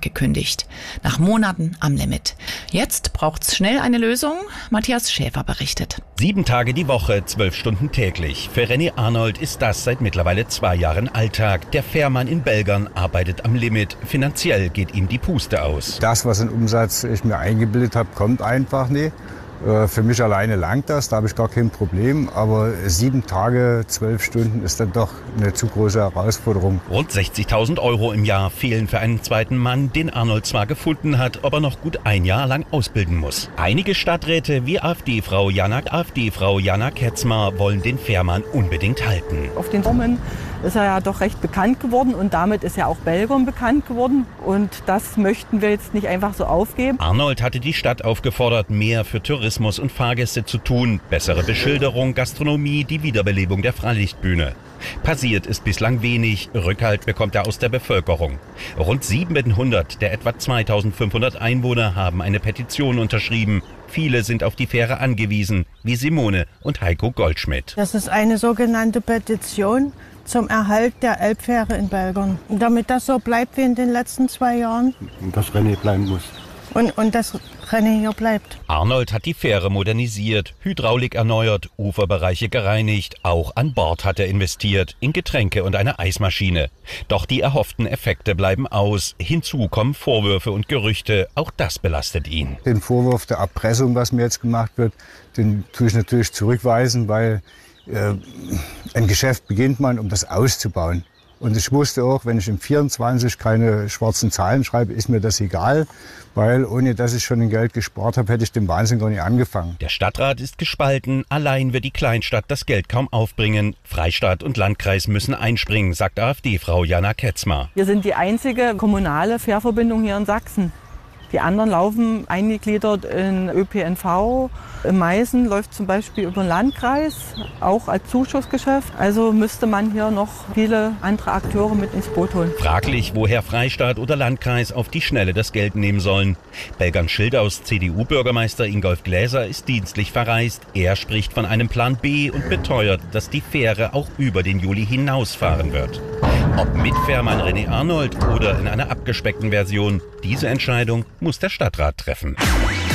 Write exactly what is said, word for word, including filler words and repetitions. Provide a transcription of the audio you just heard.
gekündigt. Nach Monaten am Limit. Jetzt braucht's schnell eine Lösung. Matthias Schäfer berichtet. Sieben Tage die Woche, zwölf Stunden täglich. Für René Arnold ist das seit mittlerweile zwei Jahren Alltag. Der Fährmann in Belgern arbeitet am Limit. Finanziell geht ihm die Puste aus. Das, was an Umsatz ich mir eingebildet habe, kommt einfach nicht. Für mich alleine langt das, da habe ich gar kein Problem. Aber sieben Tage, zwölf Stunden ist dann doch eine zu große Herausforderung. Rund sechzigtausend Euro im Jahr fehlen für einen zweiten Mann, den Arnold zwar gefunden hat, aber noch gut ein Jahr lang ausbilden muss. Einige Stadträte wie AfD-Frau Jana, AfD-Frau Jana Ketzmer wollen den Fährmann unbedingt halten. Auf den Formen ist er ja doch recht bekannt geworden und damit ist ja auch Belgern bekannt geworden. Und das möchten wir jetzt nicht einfach so aufgeben. Arnold hatte die Stadt aufgefordert, mehr für Tourismus und Fahrgäste zu tun. Bessere Beschilderung, Gastronomie, die Wiederbelebung der Freilichtbühne. Passiert ist bislang wenig, Rückhalt bekommt er aus der Bevölkerung. Rund siebenhundert der etwa zweitausendfünfhundert Einwohner haben eine Petition unterschrieben. Viele sind auf die Fähre angewiesen, wie Simone und Heiko Goldschmidt. Das ist eine sogenannte Petition zum Erhalt der Elbfähre in Belgern. Damit das so bleibt wie in den letzten zwei Jahren. Und das René bleiben muss. Und, und das René hier bleibt. Arnold hat die Fähre modernisiert, Hydraulik erneuert, Uferbereiche gereinigt. Auch an Bord hat er investiert, in Getränke und eine Eismaschine. Doch die erhofften Effekte bleiben aus. Hinzu kommen Vorwürfe und Gerüchte. Auch das belastet ihn. Den Vorwurf der Erpressung, was mir jetzt gemacht wird, den tue ich natürlich zurückweisen, weil äh, ein Geschäft beginnt man, um das auszubauen. Und ich wusste auch, wenn ich im vierundzwanzig keine schwarzen Zahlen schreibe, ist mir das egal, weil ohne dass ich schon ein Geld gespart habe, hätte ich den Wahnsinn gar nicht angefangen. Der Stadtrat ist gespalten, allein wird die Kleinstadt das Geld kaum aufbringen. Freistaat und Landkreis müssen einspringen, sagt AfD-Frau Jana Ketzmer. Wir sind die einzige kommunale Fährverbindung hier in Sachsen. Die anderen laufen eingegliedert in Ö P N V. In Meißen läuft zum Beispiel über den Landkreis, auch als Zuschussgeschäft. Also müsste man hier noch viele andere Akteure mit ins Boot holen. Fraglich, woher Freistaat oder Landkreis auf die Schnelle das Geld nehmen sollen. Belgern-Schildaus C D U-Bürgermeister Ingolf Gläser ist dienstlich verreist. Er spricht von einem Plan B und beteuert, dass die Fähre auch über den Juli hinausfahren wird. Ob mit Fährmann René Arnold oder in einer abgespeckten Version, diese Entscheidung muss der Stadtrat treffen.